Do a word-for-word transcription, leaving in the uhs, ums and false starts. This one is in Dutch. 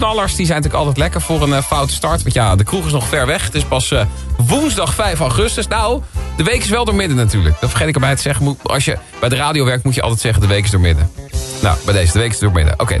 knallers die zijn natuurlijk altijd lekker voor een uh, foute start. Want ja, de kroeg is nog ver weg. Het is pas uh, woensdag vijf augustus. Nou, de week is wel doormidden natuurlijk. Dat vergeet ik erbij te zeggen. Als je bij de radio werkt moet je altijd zeggen de week is doormidden. Nou, bij deze, de week is doormidden. Oké. Okay.